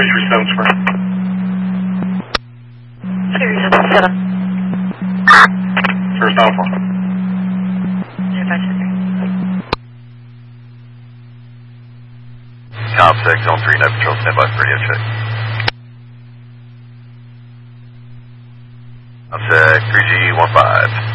Treasury 7 Square. Series 7. First Alpha. 0573. Comp 6 on 3 Night Patrol, stand by for radio check. Comp 6, 3G15.